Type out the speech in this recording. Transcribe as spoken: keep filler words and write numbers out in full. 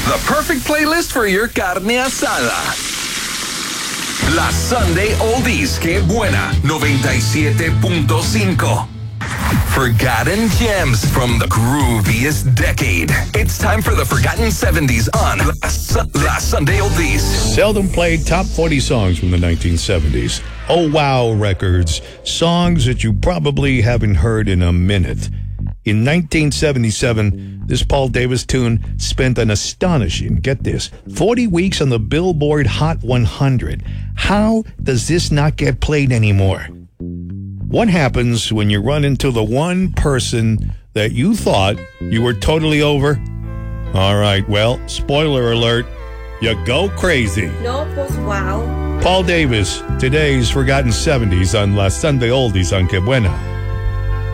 The perfect playlist for your carne asada. La Sunday Oldies, que buena, noventa y siete punto cinco. Forgotten gems from the grooviest decade. It's time for the Forgotten seventies on La, Su- La Sunday Oldies. Seldom played top forty songs from the nineteen seventies. Oh Wow records. Songs that you probably haven't heard in a minute. In nineteen seventy-seven, this Paul Davis tune spent an astonishing, get this, forty weeks on the Billboard Hot one hundred. How does this not get played anymore? What happens when you run into the one person that you thought you were totally over? All right, well, spoiler alert, you go crazy. No, pues wow. Paul Davis, today's Forgotten seventies on La Sunday Oldies on Que Buena.